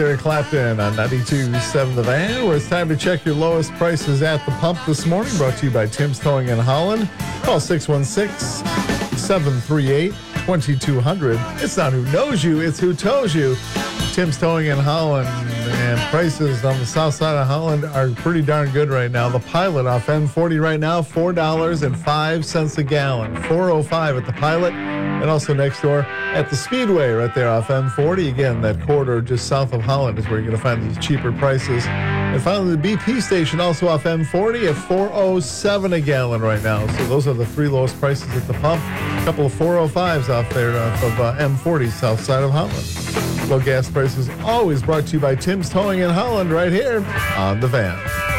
Eric Clapton on 92.7 The Van, where it's time to check your lowest prices at the pump this morning. Brought to you by Tim's Towing in Holland. Call 616-738-2200. It's not who knows you, it's who tows you. Tim's Towing in Holland, and prices on the south side of Holland are pretty darn good right now. The Pilot off M40 right now, $4.05 a gallon. $4.05 at the Pilot, and also next door at the Speedway right there off M40. Again, that corridor just south of Holland is where you're going to find these cheaper prices. And finally, the BP station also off M40 at $4.07 a gallon right now. So those are the three lowest prices at the pump. A couple of 4.05s off there off of M40 south side of Holland. Low gas prices always brought to you by Tim's Towing in Holland right here on The Van.